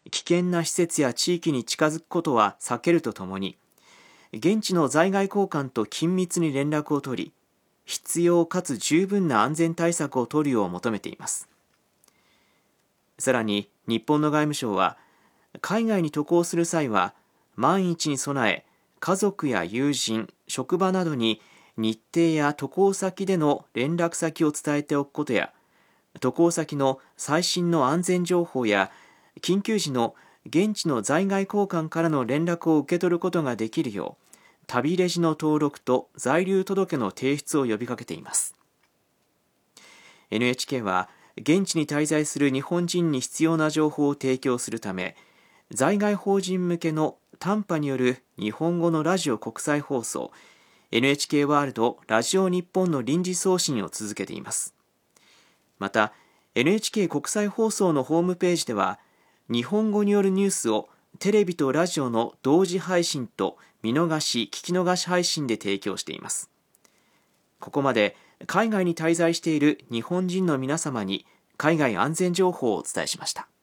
危険な施設や地域に近づくことは避けるとともに、現地の在外公館と緊密に連絡を取り、必要かつ十分な安全対策を取るよう求めています。さらに日本の外務省は、海外に渡航する際は万一に備え、家族や友人、職場などに日程や渡航先での連絡先を伝えておくことや、渡航先の最新の安全情報や緊急時の現地の在外公館からの連絡を受け取ることができるよう、旅レジの登録と在留届の提出を呼びかけています。 NHK は現地に滞在する日本人に必要な情報を提供するため、在外邦人向けの短波による日本語のラジオ国際放送 NHK ワールドラジオ日本の臨時送信を続けています。また NHK 国際放送のホームページでは、日本語によるニュースをテレビとラジオの同時配信と見逃し・聞き逃し配信で提供しています。ここまで海外に滞在している日本人の皆様に海外安全情報をお伝えしました。